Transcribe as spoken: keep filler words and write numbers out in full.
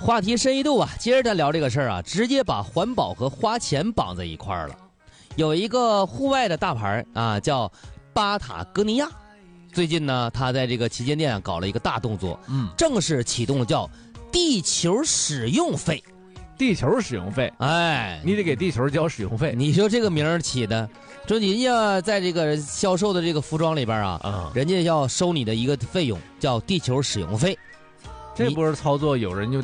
话题深一度啊，接着咱聊这个事儿啊，直接把环保和花钱绑在一块儿了。有一个户外的大牌啊，叫巴塔哥尼亚，最近呢，他在这个旗舰店啊搞了一个大动作，嗯，正式启动了叫地球使用费。 地球使用费， 哎， 你得给地球交使用费。 你说这个名儿起的，说人家在这个销售的这个服装里边啊，嗯，人家要收你的一个费用，叫地球使用费。 这波操作有人就